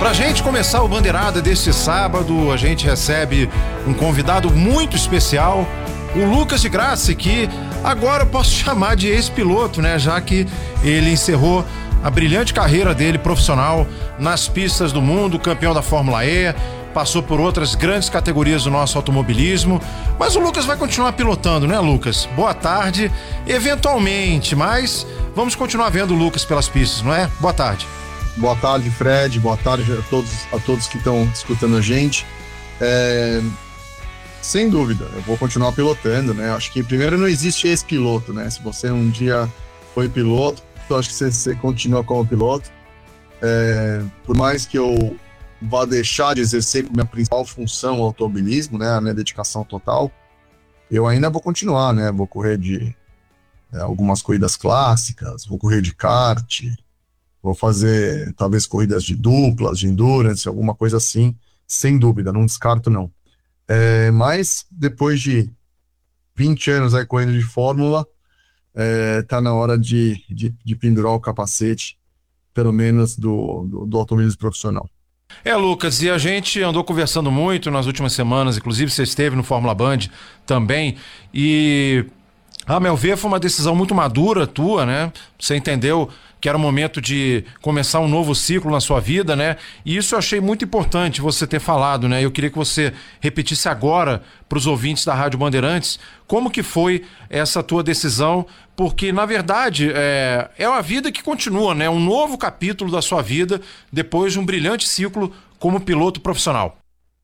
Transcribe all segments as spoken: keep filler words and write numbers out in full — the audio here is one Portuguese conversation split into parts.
Pra gente começar o Bandeirada deste sábado, a gente recebe um convidado muito especial, o Lucas de Grassi, que agora eu posso chamar de ex-piloto, né? Já que ele encerrou a brilhante carreira dele profissional nas pistas do mundo, campeão da Fórmula E, passou por outras grandes categorias do nosso automobilismo, mas o Lucas vai continuar pilotando, né, Lucas? Boa tarde, eventualmente, mas vamos continuar vendo o Lucas pelas pistas, não é? Boa tarde. Boa tarde, Fred. Boa tarde a todos, a todos que estão escutando a gente. É... Sem dúvida, eu vou continuar pilotando, né? Acho que primeiro não existe ex-piloto, né? Se você um dia foi piloto, eu acho que você, você continua como piloto. É... Por mais que eu vá deixar de exercer minha principal função, o automobilismo, né? A minha dedicação total, eu ainda vou continuar, né? Vou correr de é, algumas corridas clássicas, vou correr de kart, vou fazer talvez corridas de duplas, de endurance, alguma coisa assim, sem dúvida, não descarto não. É, mas depois de vinte anos aí correndo de Fórmula, é, tá na hora de, de, de pendurar o capacete, pelo menos do, do, do automobilismo profissional. É, Lucas, e a gente andou conversando muito nas últimas semanas, inclusive você esteve no Fórmula Band também, e a meu ver foi uma decisão muito madura tua, né? Você entendeu que era o momento de começar um novo ciclo na sua vida, né? E isso eu achei muito importante você ter falado, né? Eu queria que você repetisse agora para os ouvintes da Rádio Bandeirantes como que foi essa tua decisão, porque na verdade é, é uma vida que continua, né? Um novo capítulo da sua vida depois de um brilhante ciclo como piloto profissional.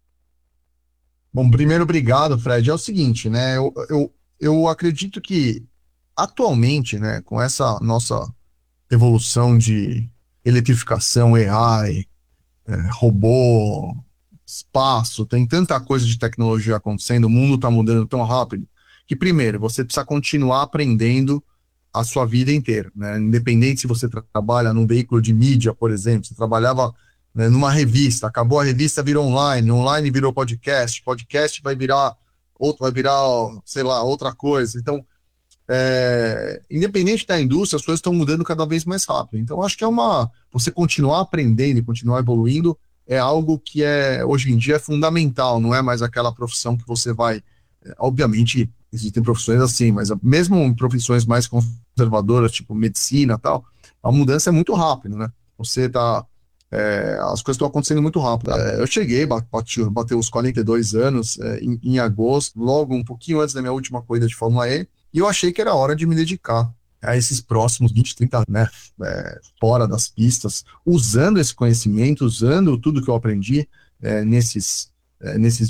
Bom, primeiro, obrigado, Fred. É o seguinte, né? Eu, eu, eu acredito que atualmente, né, com essa nossa evolução de eletrificação, A I, é, robô, espaço, tem tanta coisa de tecnologia acontecendo, o mundo está mudando tão rápido, que primeiro, você precisa continuar aprendendo a sua vida inteira, né? Independente se você tra- trabalha num veículo de mídia, por exemplo, você trabalhava, né, numa revista, acabou a revista, virou online, online virou podcast, podcast vai virar outro, vai virar, sei lá, outra coisa. Então, É, independente da indústria, as coisas estão mudando cada vez mais rápido. Então, acho que é uma. Você continuar aprendendo e continuar evoluindo é algo que é hoje em dia é fundamental, não é mais aquela profissão que você vai. é, Obviamente, existem profissões assim, mas mesmo em profissões mais conservadoras, tipo medicina e tal, a mudança é muito rápida, né? Você tá. é, as coisas estão acontecendo muito rápido. É, eu cheguei, ba- bati, bateu os quarenta e dois anos é, em, em agosto, logo um pouquinho antes da minha última corrida de Fórmula E. E eu achei que era hora de me dedicar a esses próximos vinte, trinta, né, é, fora das pistas, usando esse conhecimento, usando tudo que eu aprendi é, nesses, é, nesses